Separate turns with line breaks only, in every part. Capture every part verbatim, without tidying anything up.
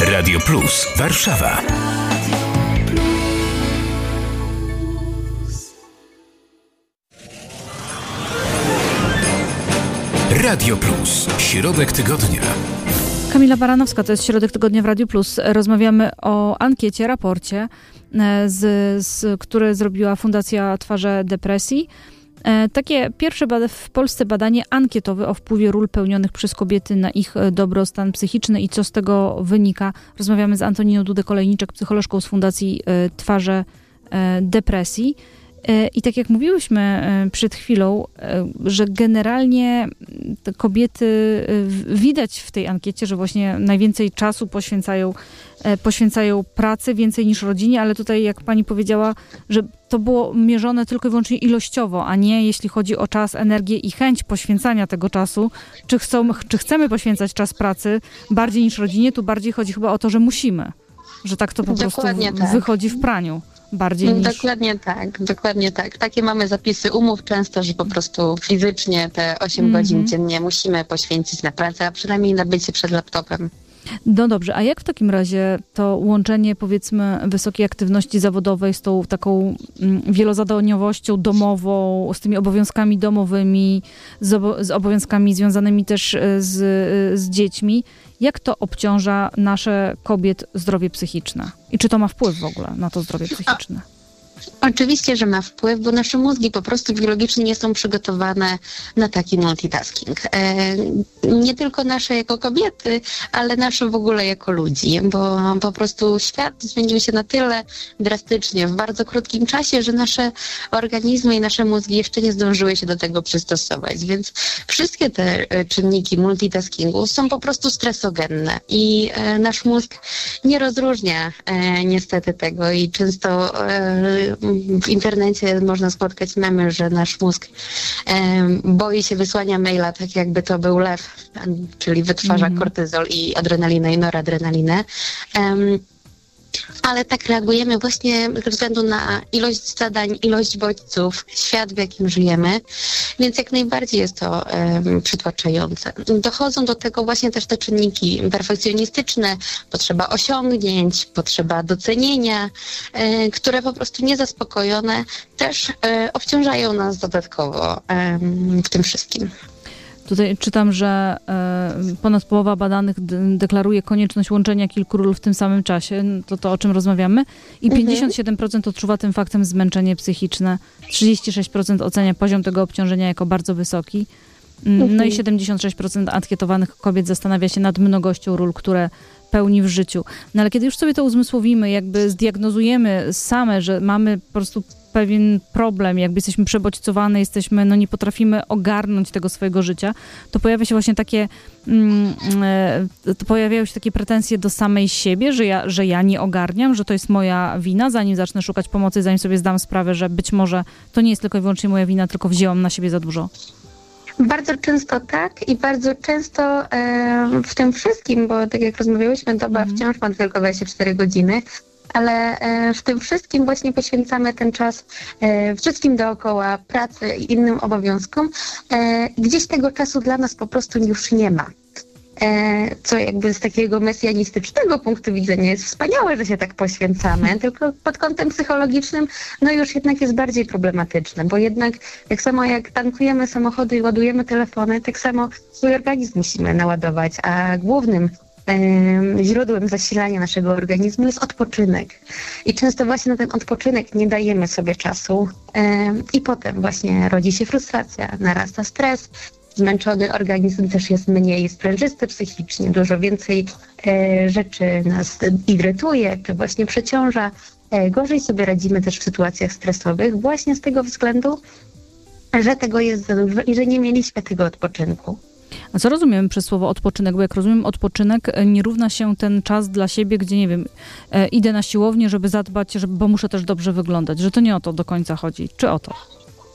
Radio Plus Warszawa. Radio Plus. Środek tygodnia.
Kamila Baranowska, to jest Środek Tygodnia w Radiu Plus. Rozmawiamy o ankiecie, raporcie, z, z, który zrobiła Fundacja Twarze Depresji. Takie pierwsze bada- w Polsce badanie ankietowe o wpływie ról pełnionych przez kobiety na ich dobrostan psychiczny i co z tego wynika. Rozmawiamy z Antoniną Dudę-Kolejniczek, psycholożką z Fundacji Twarze Depresji. I tak jak mówiłyśmy przed chwilą, że generalnie te kobiety, widać w tej ankiecie, że właśnie najwięcej czasu poświęcają, poświęcają pracy, więcej niż rodzinie, ale tutaj jak pani powiedziała, że to było mierzone tylko i wyłącznie ilościowo, a nie jeśli chodzi o czas, energię i chęć poświęcania tego czasu. Czy, chcą, czy chcemy poświęcać czas pracy bardziej niż rodzinie? Tu bardziej chodzi chyba o to, że musimy, że tak to po
Dokładnie
prostu
tak.
wychodzi w praniu. Bardziej niż... Dokładnie
tak, dokładnie tak. Takie mamy zapisy umów często, że po prostu fizycznie te osiem mm-hmm. godzin dziennie musimy poświęcić na pracę, a przynajmniej na bycie przed laptopem.
No dobrze, a jak w takim razie to łączenie, powiedzmy, wysokiej aktywności zawodowej z tą taką mm, wielozadaniowością domową, z tymi obowiązkami domowymi, z, obo- z obowiązkami związanymi też z, z dziećmi, jak to obciąża nasze kobiet zdrowie psychiczne? I czy to ma wpływ w ogóle na to zdrowie psychiczne?
Oczywiście, że ma wpływ, bo nasze mózgi po prostu biologicznie nie są przygotowane na taki multitasking. E, nie tylko nasze jako kobiety, ale nasze w ogóle jako ludzi, bo po prostu świat zmienił się na tyle drastycznie w bardzo krótkim czasie, że nasze organizmy i nasze mózgi jeszcze nie zdążyły się do tego przystosować, więc wszystkie te czynniki multitaskingu są po prostu stresogenne i e, nasz mózg nie rozróżnia e, niestety tego i często e, w internecie można spotkać memy, że nasz mózg e, boi się wysłania maila, tak jakby to był lew, czyli wytwarza mm-hmm. kortyzol i adrenalinę i noradrenalinę. E, ale tak reagujemy właśnie ze względu na ilość zadań, ilość bodźców, świat, w jakim żyjemy, więc jak najbardziej jest to um, przytłaczające. Dochodzą do tego właśnie też te czynniki perfekcjonistyczne, potrzeba osiągnięć, potrzeba docenienia, e, które po prostu niezaspokojone też e, obciążają nas dodatkowo e, w tym wszystkim.
Tutaj czytam, że e, ponad połowa badanych de- deklaruje konieczność łączenia kilku ról w tym samym czasie, to to, o czym rozmawiamy, i mhm. pięćdziesiąt siedem procent odczuwa tym faktem zmęczenie psychiczne, trzydzieści sześć procent ocenia poziom tego obciążenia jako bardzo wysoki, mhm. no i siedemdziesiąt sześć procent ankietowanych kobiet zastanawia się nad mnogością ról, które pełni w życiu. No ale kiedy już sobie to uzmysłowimy, jakby zdiagnozujemy same, że mamy po prostu pewien problem, jakby jesteśmy przebodźcowane, jesteśmy, no nie potrafimy ogarnąć tego swojego życia, to pojawia się właśnie takie, mm, to pojawiają się takie pretensje do samej siebie, że ja, że ja nie ogarniam, że to jest moja wina, zanim zacznę szukać pomocy, zanim sobie zdam sprawę, że być może to nie jest tylko i wyłącznie moja wina, tylko wzięłam na siebie za dużo.
Bardzo często tak i bardzo często e, w tym wszystkim, bo tak jak rozmawiałyśmy, doba mm. wciąż ma tylko dwadzieścia cztery godziny, ale e, w tym wszystkim właśnie poświęcamy ten czas e, wszystkim dookoła, pracy i innym obowiązkom. E, gdzieś tego czasu dla nas po prostu już nie ma. E, co jakby z takiego mesjanistycznego punktu widzenia jest wspaniałe, że się tak poświęcamy, tylko pod kątem psychologicznym no już jednak jest bardziej problematyczne, bo jednak tak samo jak tankujemy samochody i ładujemy telefony, tak samo swój organizm musimy naładować, a głównym e, źródłem zasilania naszego organizmu jest odpoczynek. I często właśnie na ten odpoczynek nie dajemy sobie czasu e, i potem właśnie rodzi się frustracja, narasta stres. Zmęczony organizm też jest mniej sprężysty psychicznie, dużo więcej e, rzeczy nas irytuje, czy właśnie przeciąża. E, gorzej sobie radzimy też w sytuacjach stresowych właśnie z tego względu, że tego jest za dużo i że nie mieliśmy tego odpoczynku.
A co rozumiemy przez słowo odpoczynek? Bo jak rozumiem, odpoczynek nie równa się ten czas dla siebie, gdzie, nie wiem, e, idę na siłownię, żeby zadbać, żeby, bo muszę też dobrze wyglądać, że to nie o to do końca chodzi. Czy o to?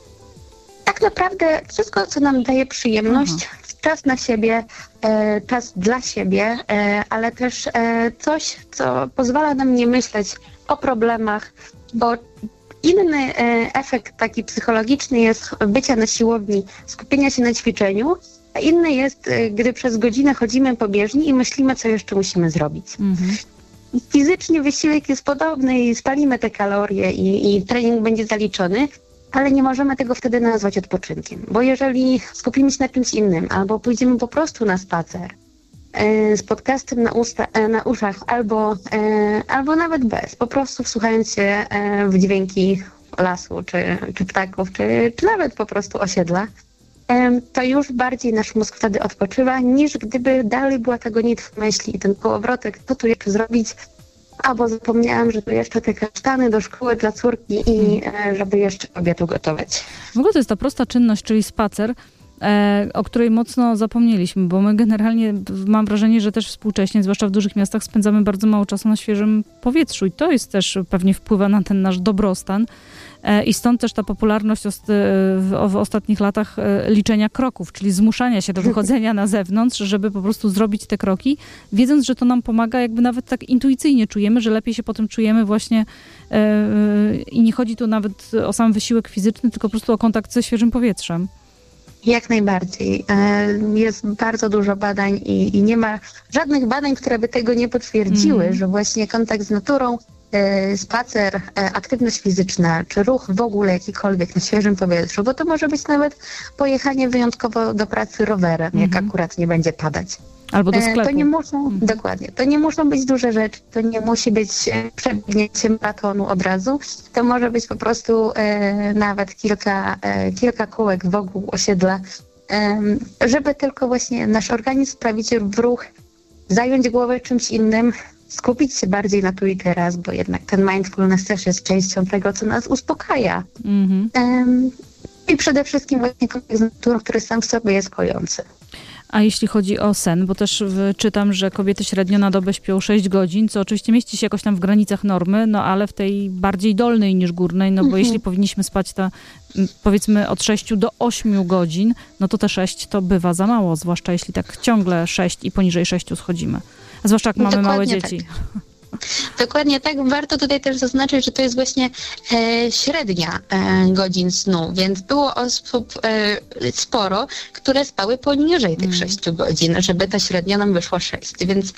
Tak naprawdę wszystko, co nam daje przyjemność, Aha. czas na siebie, e, czas dla siebie, e, ale też e, coś, co pozwala nam nie myśleć o problemach, bo inny e, efekt taki psychologiczny jest bycia na siłowni, skupienia się na ćwiczeniu, A inne jest, gdy przez godzinę chodzimy po bieżni i myślimy, co jeszcze musimy zrobić. Mhm. Fizycznie wysiłek jest podobny i spalimy te kalorie i, i trening będzie zaliczony, ale nie możemy tego wtedy nazwać odpoczynkiem. Bo jeżeli skupimy się na czymś innym, albo pójdziemy po prostu na spacer e, z podcastem na, usta, e, na uszach, albo, e, albo nawet bez, po prostu wsłuchając się e, w dźwięki lasu, czy, czy ptaków, czy, czy nawet po prostu osiedla, e, to już bardziej nasz mózg wtedy odpoczywa, niż gdyby dalej była ta gonitwa myśli i ten kołowrotek, co tu jeszcze zrobić, albo zapomniałam, że tu jeszcze te kasztany do szkoły dla córki i e, żeby jeszcze obiad ugotować.
W ogóle to jest ta prosta czynność, czyli spacer, e, o której mocno zapomnieliśmy, bo my generalnie, mam wrażenie, że też współcześnie, zwłaszcza w dużych miastach, spędzamy bardzo mało czasu na świeżym powietrzu i to jest też pewnie wpływa na ten nasz dobrostan. I stąd też ta popularność w ostatnich latach liczenia kroków, czyli zmuszania się do wychodzenia na zewnątrz, żeby po prostu zrobić te kroki, wiedząc, że to nam pomaga, jakby nawet tak intuicyjnie czujemy, że lepiej się potem czujemy właśnie i nie chodzi tu nawet o sam wysiłek fizyczny, tylko po prostu o kontakt ze świeżym powietrzem.
Jak najbardziej. Jest bardzo dużo badań i, i nie ma żadnych badań, które by tego nie potwierdziły, mm. że właśnie kontakt z naturą, spacer, aktywność fizyczna, czy ruch w ogóle jakikolwiek na świeżym powietrzu, bo to może być nawet pojechanie wyjątkowo do pracy rowerem, mm-hmm. jak akurat nie będzie padać.
Albo do sklepu.
To nie muszą, mm-hmm. dokładnie, to nie muszą być duże rzeczy, to nie musi być przebiegnięcie maratonu od razu, to może być po prostu e, nawet kilka, e, kilka kółek wokół osiedla, e, żeby tylko właśnie nasz organizm sprawić w ruch, zająć głowę czymś innym, skupić się bardziej na tu i teraz, bo jednak ten mindfulness też jest częścią tego, co nas uspokaja. Mm-hmm. Um, I przede wszystkim właśnie kontakt z naturą, który sam w sobie jest kojący.
A jeśli chodzi o sen, bo też czytam, że kobiety średnio na dobę śpią sześć godzin, co oczywiście mieści się jakoś tam w granicach normy, no ale w tej bardziej dolnej niż górnej, no bo mm-hmm. jeśli powinniśmy spać ta, powiedzmy od sześciu do ośmiu godzin, no to te sześć to bywa za mało, zwłaszcza jeśli tak ciągle sześć i poniżej sześciu schodzimy. A zwłaszcza jak mamy Dokładnie małe dzieci.
Tak. Dokładnie tak. Warto tutaj też zaznaczyć, że to jest właśnie e, średnia e, godzin snu, więc było osób e, sporo, które spały poniżej tych mm. sześciu godzin, żeby ta średnia nam wyszła sześć. Więc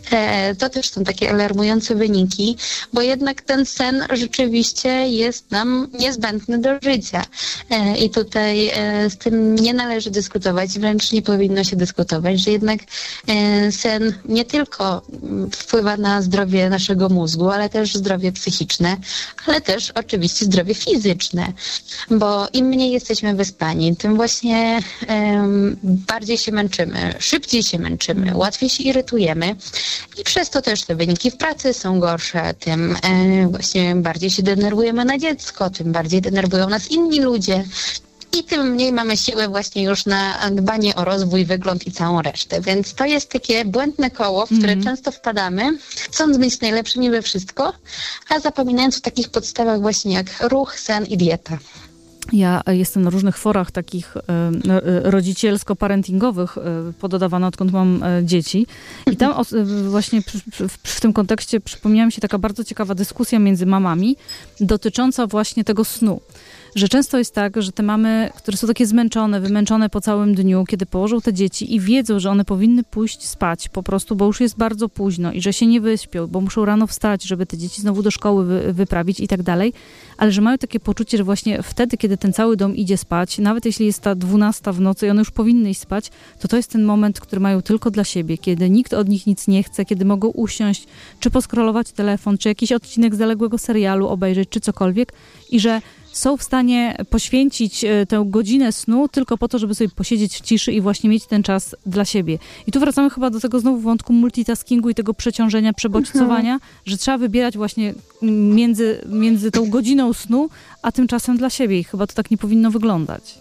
e, to też są takie alarmujące wyniki, bo jednak ten sen rzeczywiście jest nam niezbędny do życia. E, I tutaj e, z tym nie należy dyskutować, wręcz nie powinno się dyskutować, że jednak e, sen nie tylko wpływa na zdrowie naszego mózgu, ale też zdrowie psychiczne, ale też oczywiście zdrowie fizyczne, bo im mniej jesteśmy wyspani, tym właśnie um, bardziej się męczymy, szybciej się męczymy, łatwiej się irytujemy i przez to też te wyniki w pracy są gorsze, tym um, właśnie bardziej się denerwujemy na dziecko, tym bardziej denerwują nas inni ludzie. I tym mniej mamy siłę właśnie już na dbanie o rozwój, wygląd i całą resztę. Więc to jest takie błędne koło, w które mm. często wpadamy, chcąc być najlepszymi we wszystko, a zapominając o takich podstawach właśnie jak ruch, sen i dieta.
Ja jestem na różnych forach takich e, rodzicielsko-parentingowych, e, pododawana odkąd mam e, dzieci. I tam o, właśnie przy, przy, w tym kontekście przypomniała mi się taka bardzo ciekawa dyskusja między mamami dotycząca właśnie tego snu. Że często jest tak, że te mamy, które są takie zmęczone, wymęczone po całym dniu, kiedy położą te dzieci i wiedzą, że one powinny pójść spać po prostu, bo już jest bardzo późno i że się nie wyśpią, bo muszą rano wstać, żeby te dzieci znowu do szkoły wy, wyprawić i tak dalej, ale że mają takie poczucie, że właśnie wtedy, kiedy ten cały dom idzie spać, nawet jeśli jest ta dwunasta w nocy i one już powinny iść spać, to to jest ten moment, który mają tylko dla siebie, kiedy nikt od nich nic nie chce, kiedy mogą usiąść, czy poskrolować telefon, czy jakiś odcinek zaległego serialu obejrzeć, czy cokolwiek i że są w stanie poświęcić tę godzinę snu tylko po to, żeby sobie posiedzieć w ciszy i właśnie mieć ten czas dla siebie. I tu wracamy chyba do tego znowu wątku multitaskingu i tego przeciążenia, przebodźcowania, mhm. że trzeba wybierać właśnie między, między tą godziną snu, a tym czasem dla siebie. I chyba to tak nie powinno wyglądać.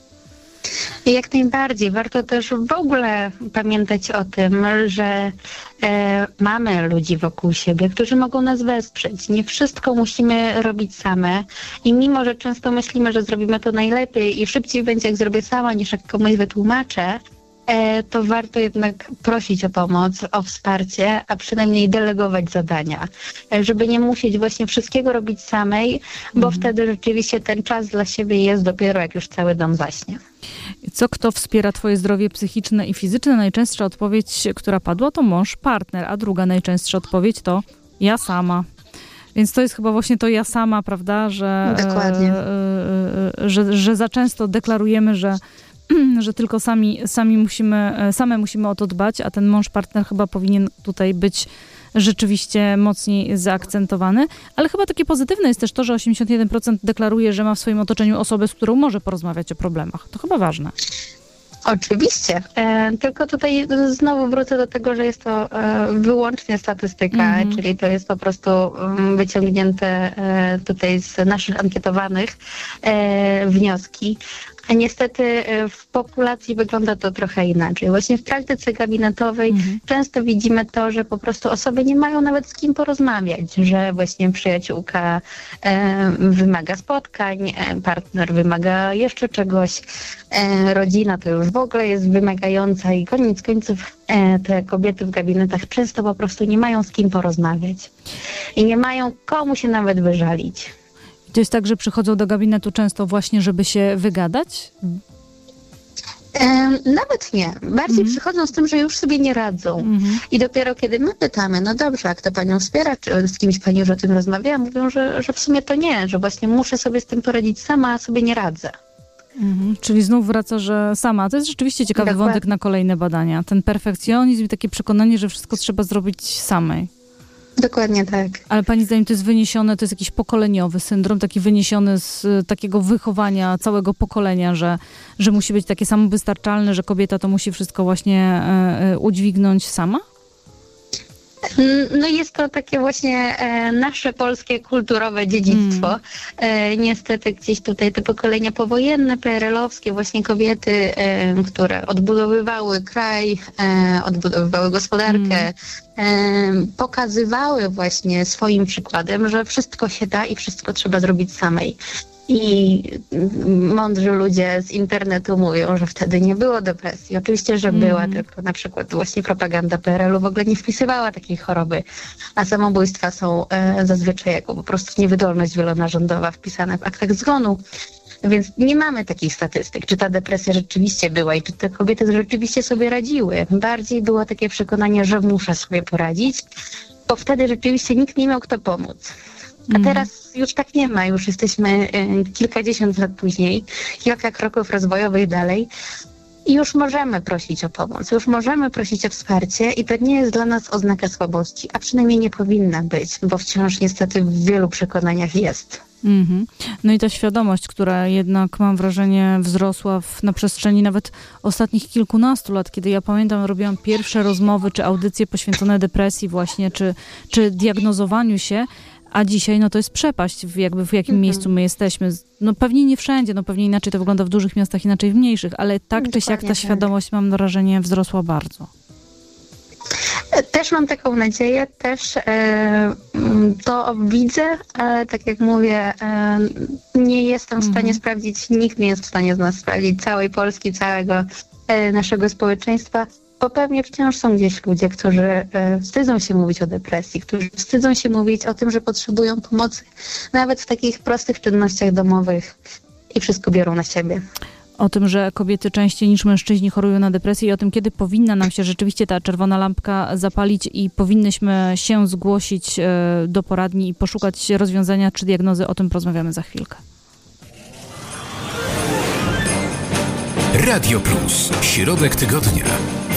Jak najbardziej. Warto też w ogóle pamiętać o tym, że e, mamy ludzi wokół siebie, którzy mogą nas wesprzeć. Nie wszystko musimy robić same i mimo, że często myślimy, że zrobimy to najlepiej i szybciej będzie, jak zrobię sama, niż jak komuś wytłumaczę, to warto jednak prosić o pomoc, o wsparcie, a przynajmniej delegować zadania, żeby nie musieć właśnie wszystkiego robić samej, bo mhm. wtedy rzeczywiście ten czas dla siebie jest dopiero jak już cały dom zaśnie.
Co kto wspiera twoje zdrowie psychiczne i fizyczne? Najczęstsza odpowiedź, która padła, to mąż, partner, a druga najczęstsza odpowiedź to ja sama. Więc to jest chyba właśnie to ja sama, prawda, że,
Dokładnie.
e, że, że za często deklarujemy, że że tylko sami, sami musimy, same musimy o to dbać, a ten mąż, partner chyba powinien tutaj być rzeczywiście mocniej zaakcentowany. Ale chyba takie pozytywne jest też to, że osiemdziesiąt jeden procent deklaruje, że ma w swoim otoczeniu osobę, z którą może porozmawiać o problemach. To chyba ważne. Oczywiście.
E, tylko tutaj znowu wrócę do tego, że jest to e, wyłącznie statystyka, mm-hmm. czyli to jest po prostu um, wyciągnięte e, tutaj z naszych ankietowanych e, wnioski. A niestety w populacji wygląda to trochę inaczej. Właśnie w praktyce gabinetowej mhm. często widzimy to, że po prostu osoby nie mają nawet z kim porozmawiać, że właśnie przyjaciółka e, wymaga spotkań, e, partner wymaga jeszcze czegoś, e, rodzina to już w ogóle jest wymagająca i koniec końców e, te kobiety w gabinetach często po prostu nie mają z kim porozmawiać i nie mają komu się nawet wyżalić.
To jest tak, że przychodzą do gabinetu często właśnie, żeby się wygadać?
E, nawet nie. Bardziej mm. przychodzą z tym, że już sobie nie radzą. Mm. I dopiero kiedy my pytamy, no dobrze, jak to panią wspiera, czy z kimś pani już o tym rozmawiała, mówią, że, że w sumie to nie, że właśnie muszę sobie z tym poradzić sama, a sobie nie radzę.
Mhm. Czyli znów wraca, że sama. To jest rzeczywiście ciekawy Dokładnie. wątek na kolejne badania. Ten perfekcjonizm i takie przekonanie, że wszystko trzeba zrobić samej.
Dokładnie tak.
Ale pani zdaniem to jest wyniesione, to jest jakiś pokoleniowy syndrom, taki wyniesiony z takiego wychowania całego pokolenia, że, że musi być takie samowystarczalne, że kobieta to musi wszystko właśnie e, udźwignąć sama?
No jest to takie właśnie e, nasze polskie kulturowe dziedzictwo. Mm. E, niestety gdzieś tutaj te pokolenia powojenne, P R L-owskie, właśnie kobiety, e, które odbudowywały kraj, e, odbudowywały gospodarkę, mm. e, pokazywały właśnie swoim przykładem, że wszystko się da i wszystko trzeba zrobić samej. I mądrzy ludzie z internetu mówią, że wtedy nie było depresji. Oczywiście, że była, mm. tylko na przykład właśnie propaganda P R L-u w ogóle nie wpisywała takiej choroby, a samobójstwa są e, zazwyczaj jako po prostu niewydolność wielonarządowa wpisane w aktach zgonu. Więc nie mamy takich statystyk, czy ta depresja rzeczywiście była i czy te kobiety rzeczywiście sobie radziły. Bardziej było takie przekonanie, że muszę sobie poradzić, bo wtedy rzeczywiście nikt nie miał kto pomóc. A teraz już tak nie ma, już jesteśmy y, kilkadziesiąt lat później, kilka kroków rozwojowych dalej i już możemy prosić o pomoc, już możemy prosić o wsparcie i to nie jest dla nas oznaka słabości, a przynajmniej nie powinna być, bo wciąż niestety w wielu przekonaniach jest.
Mm-hmm. No i ta świadomość, która jednak, mam wrażenie, wzrosła w, na przestrzeni nawet ostatnich kilkunastu lat, kiedy ja pamiętam, robiłam pierwsze rozmowy czy audycje poświęcone depresji właśnie, czy, czy diagnozowaniu się. A dzisiaj, no to jest przepaść, w jakby w jakim mm-hmm. miejscu my jesteśmy. No pewnie nie wszędzie, no pewnie inaczej to wygląda w dużych miastach, inaczej w mniejszych, ale tak czy siak ta tak. świadomość, mam wrażenie, wzrosła bardzo.
Też mam taką nadzieję, też e, to widzę, ale tak jak mówię, e, nie jestem w stanie mm-hmm. sprawdzić, nikt nie jest w stanie z nas sprawdzić całej Polski, całego e, naszego społeczeństwa. Bo pewnie wciąż są gdzieś ludzie, którzy e, wstydzą się mówić o depresji, którzy wstydzą się mówić o tym, że potrzebują pomocy, nawet w takich prostych czynnościach domowych i wszystko biorą na siebie.
O tym, że kobiety częściej niż mężczyźni chorują na depresję i o tym, kiedy powinna nam się rzeczywiście ta czerwona lampka zapalić i powinnyśmy się zgłosić e, do poradni i poszukać rozwiązania czy diagnozy, o tym porozmawiamy za chwilkę.
Radio Plus. Środek tygodnia.